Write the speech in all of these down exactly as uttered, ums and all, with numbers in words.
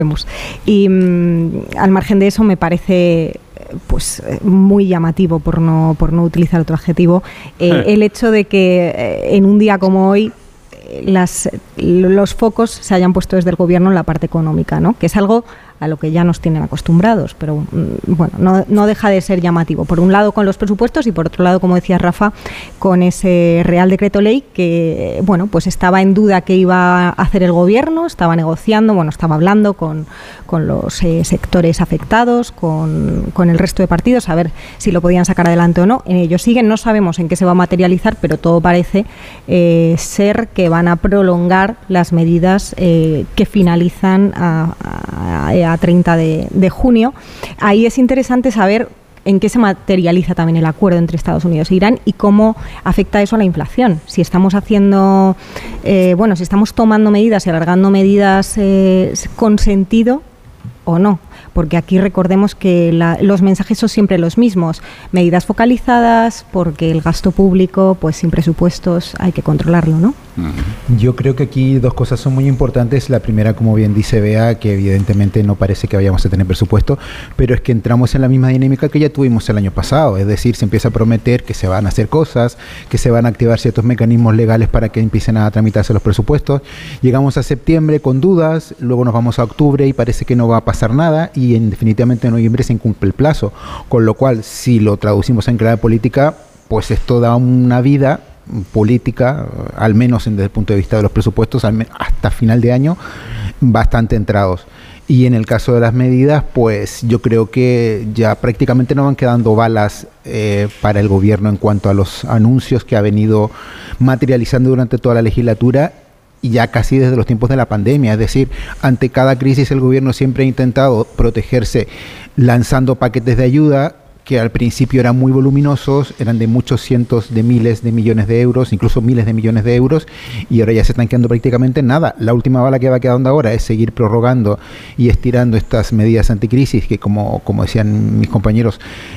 Y mmm, al margen de eso me parece pues muy llamativo, por no, por no utilizar otro adjetivo, eh, el hecho de que eh, en un día como hoy las, los focos se hayan puesto desde el gobierno en la parte económica, ¿no? Que es algo a lo que ya nos tienen acostumbrados, pero bueno, no, no deja de ser llamativo. Por un lado con los presupuestos y por otro lado, como decía Rafa, con ese Real Decreto Ley que, bueno, pues estaba en duda qué iba a hacer el gobierno, estaba negociando, bueno, estaba hablando con, con los eh, sectores afectados, con, con el resto de partidos, a ver si lo podían sacar adelante o no. En ello siguen, no sabemos en qué se va a materializar, pero todo parece eh, ser que van a prolongar las medidas eh, que finalizan a, a, a a treinta de junio. Ahí es interesante saber en qué se materializa también el acuerdo entre Estados Unidos e Irán y cómo afecta eso a la inflación. Si estamos haciendo, eh, bueno, si estamos tomando medidas y alargando medidas eh, con sentido o no. Porque aquí recordemos que la, los mensajes son siempre los mismos, medidas focalizadas, porque el gasto público, pues sin presupuestos hay que controlarlo, ¿no? Yo creo que aquí dos cosas son muy importantes. La primera, como bien dice Bea, que evidentemente no parece que vayamos a tener presupuesto, pero es que entramos en la misma dinámica que ya tuvimos el año pasado, es decir, se empieza a prometer que se van a hacer cosas, que se van a activar ciertos mecanismos legales para que empiecen a tramitarse los presupuestos. Llegamos a septiembre con dudas, luego nos vamos a octubre y parece que no va a pasar nada, y en definitivamente en noviembre se incumple el plazo, con lo cual si lo traducimos en clave política, pues esto da una vida política, al menos desde el punto de vista de los presupuestos, hasta final de año, bastante entrados. Y en el caso de las medidas, pues yo creo que ya prácticamente no van quedando balas eh, para el gobierno en cuanto a los anuncios que ha venido materializando durante toda la legislatura, y ya casi desde los tiempos de la pandemia. Es decir, ante cada crisis el gobierno siempre ha intentado protegerse lanzando paquetes de ayuda que al principio eran muy voluminosos, eran de muchos cientos de miles de millones de euros, incluso miles de millones de euros, y ahora ya se están quedando prácticamente en nada. La última bala que va quedando ahora es seguir prorrogando y estirando estas medidas anticrisis que, como, como decían mis compañeros,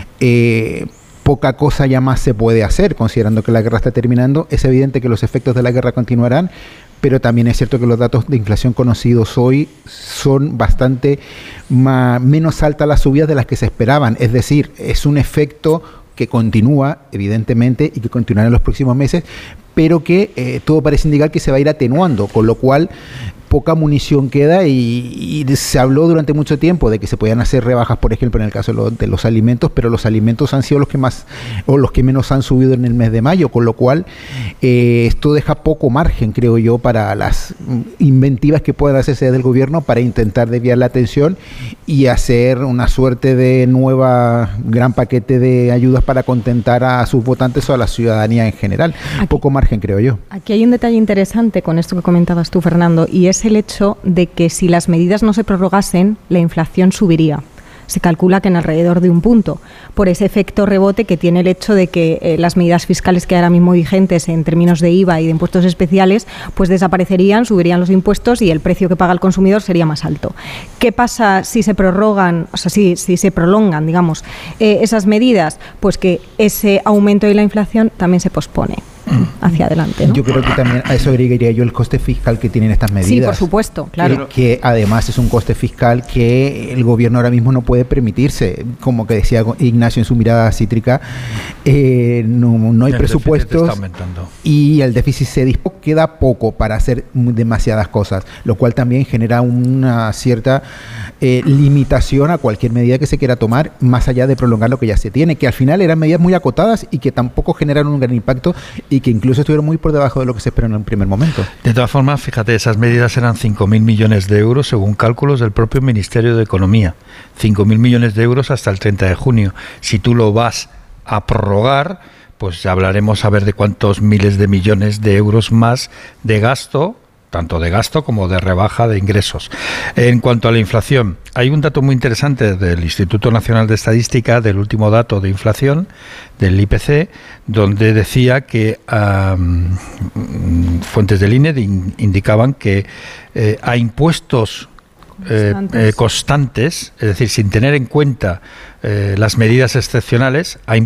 eh, poca cosa ya más se puede hacer, considerando que la guerra está terminando. Es evidente que los efectos de la guerra continuarán, pero también es cierto que los datos de inflación conocidos hoy son bastante más, menos altas las subidas de las que se esperaban. Es decir, es un efecto que continúa, evidentemente, y que continuará en los próximos meses, pero que eh, todo parece indicar que se va a ir atenuando, con lo cual poca munición queda, y, y se habló durante mucho tiempo de que se podían hacer rebajas, por ejemplo, en el caso de los, de los alimentos, pero los alimentos han sido los que más o los que menos han subido en el mes de mayo, con lo cual eh, esto deja poco margen, creo yo, para las inventivas que puedan hacerse desde el gobierno para intentar desviar la atención y hacer una suerte de nueva gran paquete de ayudas para contentar a sus votantes o a la ciudadanía en general. Aquí, poco margen, creo yo. Aquí hay un detalle interesante con esto que comentabas tú, Fernando, y es el hecho de que si las medidas no se prorrogasen, la inflación subiría. Se calcula que en alrededor de un punto, por ese efecto rebote que tiene el hecho de que eh, las medidas fiscales que ahora mismo vigentes en términos de I V A y de impuestos especiales, pues desaparecerían, subirían los impuestos y el precio que paga el consumidor sería más alto. ¿Qué pasa si se prorrogan, o sea, si, si se prolongan, digamos, eh, esas medidas? Pues que ese aumento de la inflación también se pospone hacia adelante, ¿no? Yo creo que también a eso agregaría yo el coste fiscal que tienen estas medidas. Sí, por supuesto, claro. Que, que además es un coste fiscal que el gobierno ahora mismo no puede permitirse. Como que decía Ignacio en su mirada cítrica, eh, no, no hay el presupuestos y el déficit se dispone, queda poco para hacer demasiadas cosas, lo cual también genera una cierta eh, limitación a cualquier medida que se quiera tomar, más allá de prolongar lo que ya se tiene, que al final eran medidas muy acotadas y que tampoco generaron un gran impacto y que incluso estuvieron muy por debajo de lo que se esperó en un primer momento. De todas formas, fíjate, esas medidas eran cinco mil millones de euros según cálculos del propio Ministerio de Economía. cinco mil millones de euros hasta el treinta de junio. Si tú lo vas a prorrogar, pues ya hablaremos a ver de cuántos miles de millones de euros más de gasto, tanto de gasto como de rebaja de ingresos. En cuanto a la inflación, hay un dato muy interesante del Instituto Nacional de Estadística, del último dato de inflación, del I P C, donde decía que um, fuentes del I N E in, indicaban que eh, a impuestos eh, eh, constantes, es decir, sin tener en cuenta eh, las medidas excepcionales, a